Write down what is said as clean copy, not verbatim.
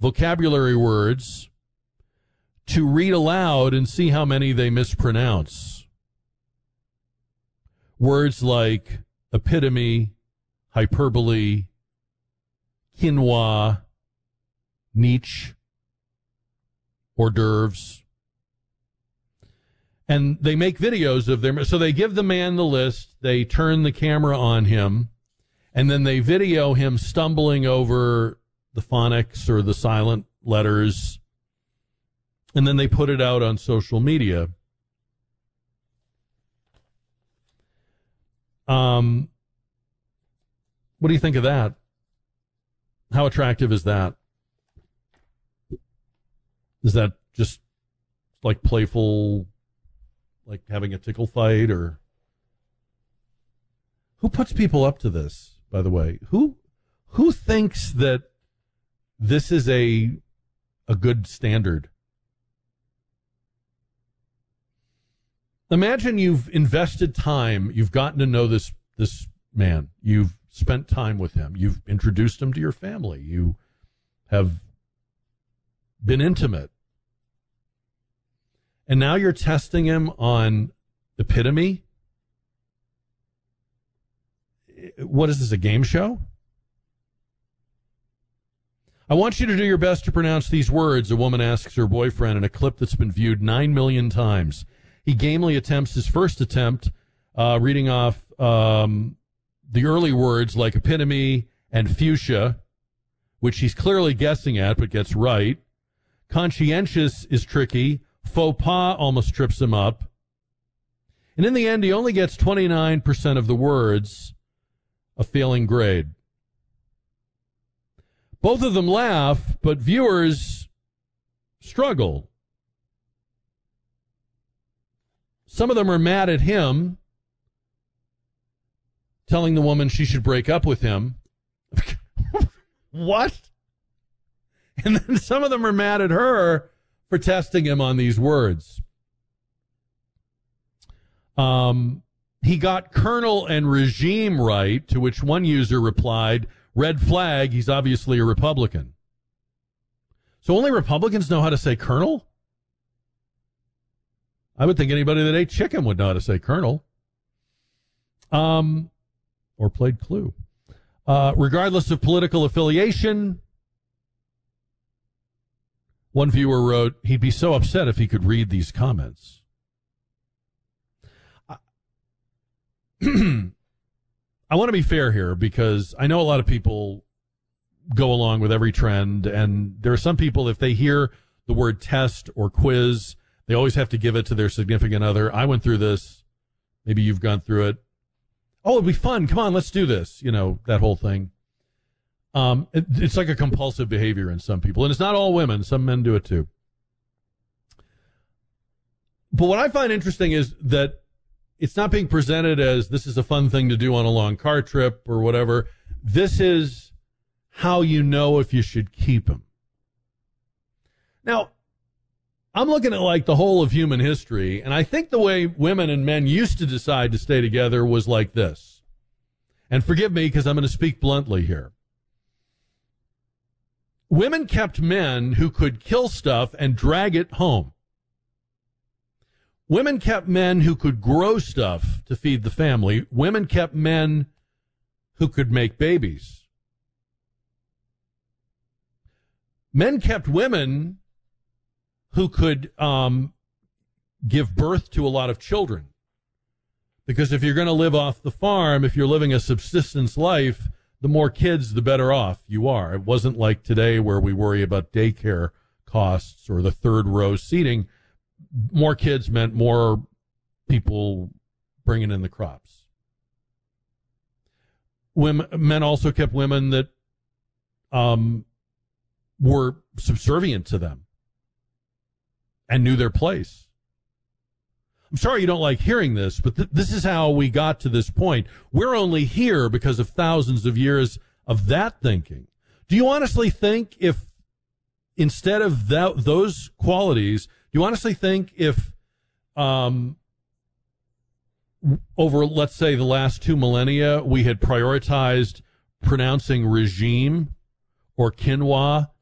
vocabulary words to read aloud and see how many they mispronounce. Words like epitome, hyperbole, quinoa, niche, hors d'oeuvres. And they make videos of them. So they give the man the list, they turn the camera on him, and then they video him stumbling over the phonics or the silent letters, and then they put it out on social media. What do you think of that? How attractive is that? Is that just like playful, like having a tickle fight? Or who puts people up to this, by the way? Who thinks that this is a good standard? Imagine you've invested time, you've gotten to know this man, you've spent time with him, you've introduced him to your family, you have been intimate, and now you're testing him on epitome? What is this, a game show? I want you to do your best to pronounce these words, a woman asks her boyfriend in a clip that's been viewed 9 million times. He gamely attempts his first attempt, reading off the early words like epitome and fuchsia, which he's clearly guessing at but gets right. Conscientious is tricky. Faux pas almost trips him up. And in the end, he only gets 29% of the words, a failing grade. Both of them laugh, but viewers struggle. Some of them are mad at him, telling the woman she should break up with him. What? And then some of them are mad at her for testing him on these words. He got colonel and regime right, to which one user replied, red flag, he's obviously a Republican. So only Republicans know how to say colonel? I would think anybody that ate chicken would know how to say colonel. Or played Clue. Regardless of political affiliation, one viewer wrote, he'd be so upset if he could read these comments. I want to be fair here because I know a lot of people go along with every trend, and there are some people, if they hear the word test or quiz, they always have to give it to their significant other. I went through this. Maybe you've gone through it. Oh, it'd be fun. Come on, let's do this. You know, that whole thing. It's like a compulsive behavior in some people. And it's not all women. Some men do it too. But what I find interesting is that it's not being presented as this is a fun thing to do on a long car trip or whatever. This is how you know if you should keep him. Now, I'm looking at like the whole of human history, and I think the way women and men used to decide to stay together was like this. And forgive me because I'm going to speak bluntly here. Women kept men who could kill stuff and drag it home. Women kept men who could grow stuff to feed the family. Women kept men who could make babies. Men kept women who could give birth to a lot of children. Because if you're going to live off the farm, if you're living a subsistence life, the more kids, the better off you are. It wasn't like today where we worry about daycare costs or the third row seating. More kids meant more people bringing in the crops. Men also kept women that were subservient to them and knew their place. I'm sorry you don't like hearing this, but this is how we got to this point. We're only here because of thousands of years of that thinking. Do you honestly think if instead of those qualities, do you honestly think if over, let's say, the last 2 millennia, we had prioritized pronouncing regime or quinoa